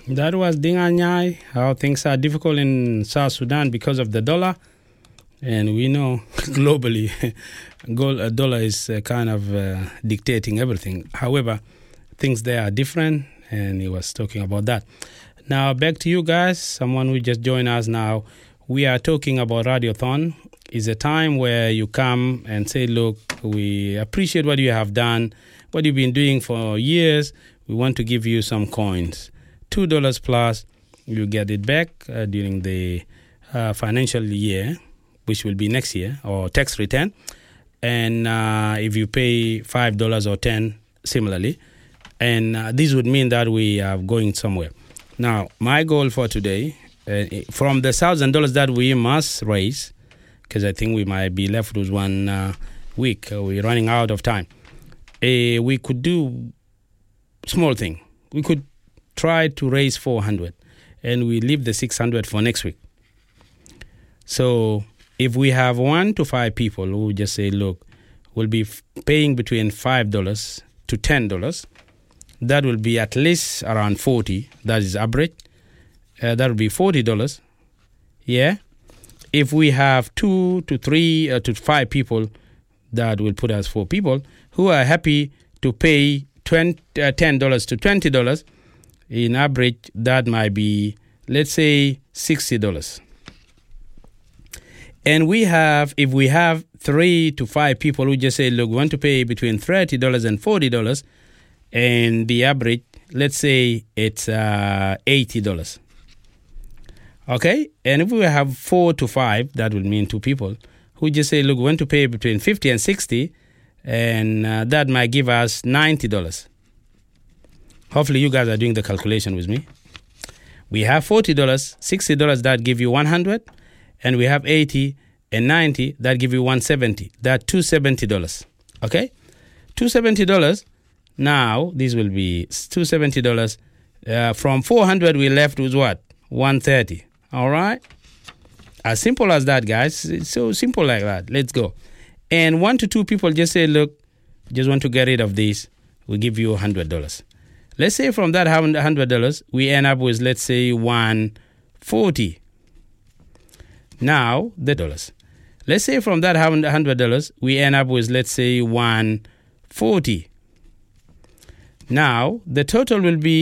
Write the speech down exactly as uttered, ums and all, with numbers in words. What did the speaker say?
That was Ding Anyai, how things are difficult in South Sudan because of the dollar. And we know globally, gold, dollar is uh, kind of uh, dictating everything. However, things there are different, and he was talking about that. Now, back to you guys, someone who just joined us now. We are talking about Radiothon. It's a time where you come and say, look, we appreciate what you have done, what you've been doing for years. We want to give you some coins. two dollars plus, you get it back uh, during the uh, financial year, which will be next year, or tax return. And uh, if you pay five dollars or ten dollars, similarly. And uh, this would mean that we are going somewhere. Now, my goal for today, uh, from the one thousand dollars that we must raise, because I think we might be left with one uh, week, uh, we're running out of time, uh, we could do small thing. We could try to raise four hundred, and we leave the six hundred for next week. So if we have one to five people who just say, look, we'll be f- paying between five dollars to ten dollars, that will be at least around forty. That is average. Uh, that will be forty dollars. Yeah. If we have two to three uh, to five people, that will put us four people who are happy to pay twenty, uh, ten dollars to twenty dollars. In average, that might be, let's say, sixty dollars. And we have, if we have three to five people who just say, look, we want to pay between thirty dollars and forty dollars, and the average, let's say it's uh, eighty dollars. Okay? And if we have four to five, that would mean two people who just say, look, we want to pay between fifty and sixty, and uh, that might give us ninety dollars. Hopefully you guys are doing the calculation with me. We have forty dollars, sixty dollars that give you one hundred, and we have eighty and ninety that give you one hundred seventy. That's two hundred seventy dollars. Okay? two hundred seventy dollars. Now, this will be two hundred seventy dollars. Uh, from four hundred, we left with what? one hundred thirty. All right? As simple as that, guys. It's so simple like that. Let's go. And one to two people just say, look, just want to get rid of this. We give you one hundred dollars. Let's say from that one hundred dollars, we end up with, let's say, one hundred forty. Now, the dollars. Let's say from that one hundred dollars, we end up with, let's say, one hundred forty. Now, the total will be